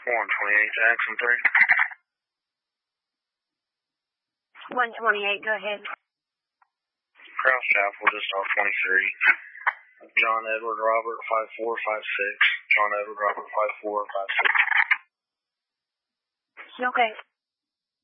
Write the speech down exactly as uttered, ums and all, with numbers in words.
one twenty-eight, Jackson three. one twenty-eight, go ahead. Cross Chapel, just off twenty-three. John Edward Robert, five four five six. John Edward Robert, five four five six. Okay.